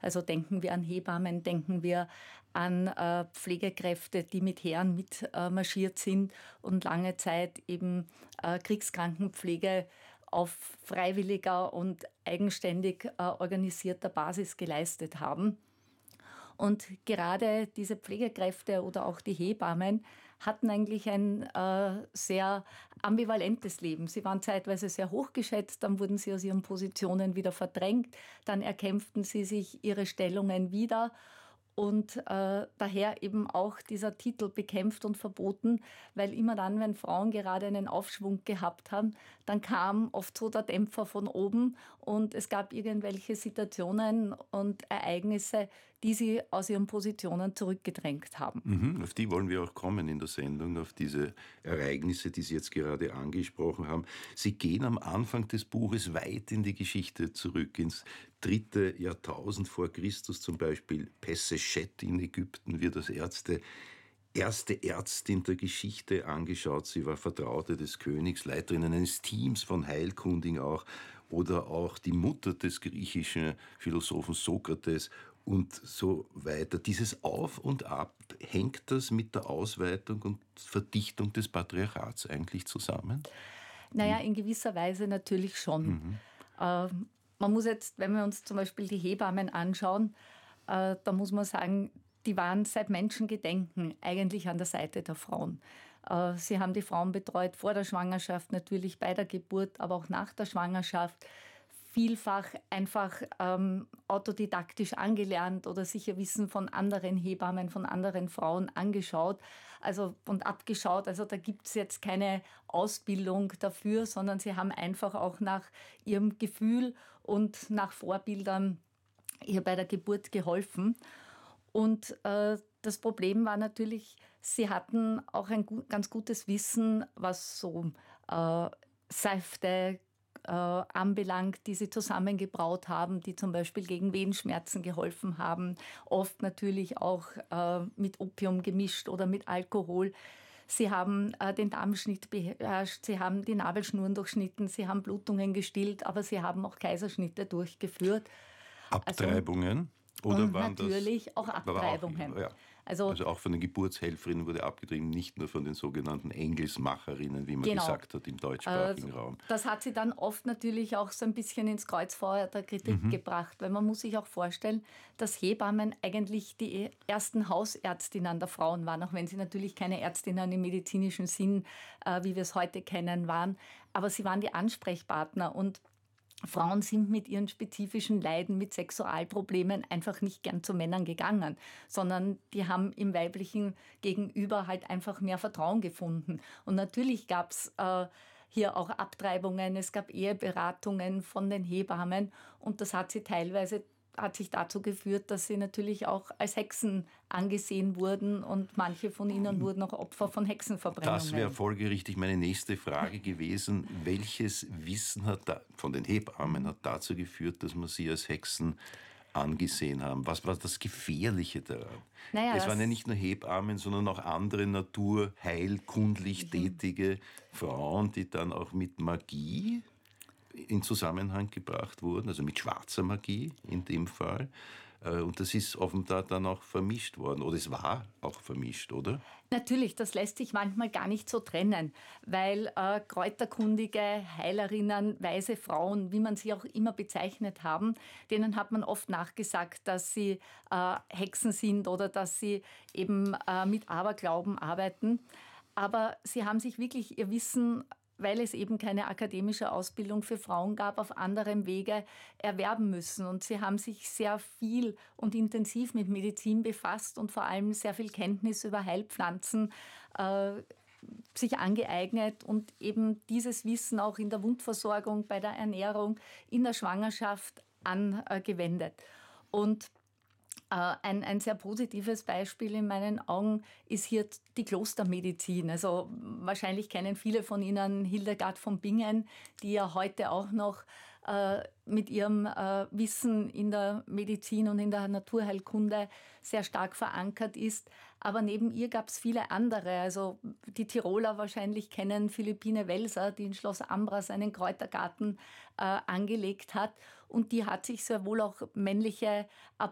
Also denken wir an Hebammen, denken wir an Pflegekräfte, die mit Heeren mitmarschiert sind und lange Zeit eben Kriegskrankenpflege auf freiwilliger und eigenständig organisierter Basis geleistet haben. Und gerade diese Pflegekräfte oder auch die Hebammen hatten eigentlich ein sehr ambivalentes Leben. Sie waren zeitweise sehr hochgeschätzt, dann wurden sie aus ihren Positionen wieder verdrängt, dann erkämpften sie sich ihre Stellungen wieder. Und daher eben auch dieser Titel bekämpft und verboten, weil immer dann, wenn Frauen gerade einen Aufschwung gehabt haben, dann kam oft so der Dämpfer von oben und es gab irgendwelche Situationen und Ereignisse, die sie aus ihren Positionen zurückgedrängt haben. Auf die wollen wir auch kommen in der Sendung, auf diese Ereignisse, die Sie jetzt gerade angesprochen haben. Sie gehen am Anfang des Buches weit in die Geschichte zurück, ins 3. Jahrtausend vor Christus, zum Beispiel Pesseschet in Ägypten wird als erste Ärztin der Geschichte angeschaut. Sie war Vertraute des Königs, Leiterin eines Teams von Heilkundigen auch, oder auch die Mutter des griechischen Philosophen Sokrates und so weiter. Dieses Auf und Ab, hängt das mit der Ausweitung und Verdichtung des Patriarchats eigentlich zusammen? Naja, in gewisser Weise natürlich schon. Man muss jetzt, wenn wir uns zum Beispiel die Hebammen anschauen, da muss man sagen, die waren seit Menschengedenken eigentlich an der Seite der Frauen. Sie haben die Frauen betreut vor der Schwangerschaft, natürlich bei der Geburt, aber auch nach der Schwangerschaft. Vielfach einfach autodidaktisch angelernt oder sich ihr Wissen von anderen Hebammen, von anderen Frauen angeschaut und abgeschaut. Also da gibt es jetzt keine Ausbildung dafür, sondern sie haben einfach auch nach ihrem Gefühl und nach Vorbildern ihr bei der Geburt geholfen. Und das Problem war natürlich, sie hatten auch ein ganz gutes Wissen, was so Säfte anbelangt, die sie zusammengebraut haben, die zum Beispiel gegen Wehenschmerzen geholfen haben, oft natürlich auch mit Opium gemischt oder mit Alkohol. Sie haben den Darmschnitt beherrscht, sie haben die Nabelschnuren durchschnitten, sie haben Blutungen gestillt, aber sie haben auch Kaiserschnitte durchgeführt. Abtreibungen? Oder und waren natürlich das, auch Abtreibungen. Auch, ja. Also auch von den Geburtshelferinnen wurde abgetrieben, nicht nur von den sogenannten Engelsmacherinnen, wie man gesagt hat im deutschsprachigen Raum. Das hat sie dann oft natürlich auch so ein bisschen ins Kreuzfeuer der Kritik gebracht, weil man muss sich auch vorstellen, dass Hebammen eigentlich die ersten Hausärztinnen der Frauen waren, auch wenn sie natürlich keine Ärztinnen im medizinischen Sinn, wie wir es heute kennen, waren. Aber sie waren die Ansprechpartner und Frauen sind mit ihren spezifischen Leiden, mit Sexualproblemen einfach nicht gern zu Männern gegangen, sondern die haben im weiblichen Gegenüber halt einfach mehr Vertrauen gefunden. Und natürlich gab es hier auch Abtreibungen, es gab Eheberatungen von den Hebammen und das hat sich dazu geführt, dass sie natürlich auch als Hexen angesehen wurden und manche von ihnen wurden auch Opfer von Hexenverbrennungen. Das wäre folgerichtig meine nächste Frage gewesen. Welches Wissen von den Hebammen hat dazu geführt, dass man sie als Hexen angesehen haben? Was war das Gefährliche daran? Es waren ja nicht nur Hebammen, sondern auch andere naturheilkundlich tätige Frauen, die dann auch mit Magie in Zusammenhang gebracht wurden, also mit schwarzer Magie in dem Fall. Und das ist offenbar dann auch vermischt worden. Oder es war auch vermischt, oder? Natürlich, das lässt sich manchmal gar nicht so trennen, weil kräuterkundige Heilerinnen, weise Frauen, wie man sie auch immer bezeichnet haben, denen hat man oft nachgesagt, dass sie Hexen sind oder dass sie eben mit Aberglauben arbeiten. Aber sie haben sich wirklich ihr Wissen, weil es eben keine akademische Ausbildung für Frauen gab, auf anderem Wege erwerben müssen. Und sie haben sich sehr viel und intensiv mit Medizin befasst und vor allem sehr viel Kenntnis über Heilpflanzen sich angeeignet und eben dieses Wissen auch in der Wundversorgung, bei der Ernährung, in der Schwangerschaft angewendet. Und ein sehr positives Beispiel in meinen Augen ist hier die Klostermedizin. Also wahrscheinlich kennen viele von Ihnen Hildegard von Bingen, die ja heute auch noch mit ihrem Wissen in der Medizin und in der Naturheilkunde sehr stark verankert ist. Aber neben ihr gab es viele andere. Also die Tiroler wahrscheinlich kennen Philippine Welser, die in Schloss Ambras einen Kräutergarten angelegt hat. Und die hat sich sehr wohl auch männliche